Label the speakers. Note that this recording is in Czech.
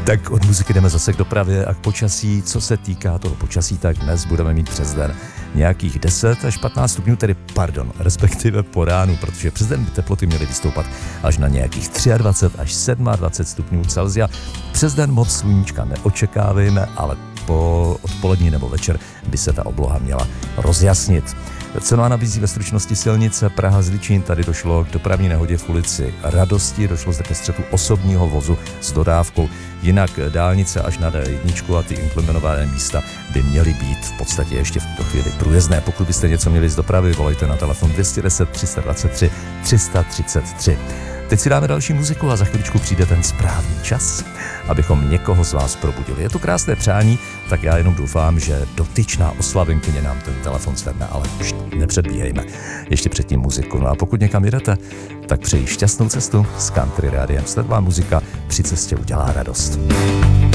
Speaker 1: Tak od muziky jdeme zase k dopravě a k počasí. Co se týká toho počasí, tak dnes budeme mít přes den nějakých 10 až 15 stupňů, respektive po ránu, protože přes den by teploty měly vystoupat až na nějakých 23 až 27 stupňů Celsia. Přes den moc sluníčka neočekávejme, ale po odpolední nebo večer by se ta obloha měla rozjasnit. Co nám nabízí ve stručnosti silnice Praha-Zličín? Tady došlo k dopravní nehodě v ulici Radosti, došlo zde ke střetu osobního vozu s dodávkou. Jinak dálnice až na D1 a ty inkliminované místa by měly být v podstatě ještě v tuto chvíli průjezdné. Pokud byste něco měli z dopravy, volejte na telefon 210 323 333. Teď si dáme další muziku a za chviličku přijde ten správný čas, abychom někoho z vás probudili. Je to krásné přání, tak já jenom doufám, že dotyčná oslavenkyně nám ten telefon zvedne, ale už nepředbíhejme. Ještě předtím muziku. No a pokud někam jdete, tak přeji šťastnou cestu s Country Rádiem. Sledová muzika při cestě udělá radost.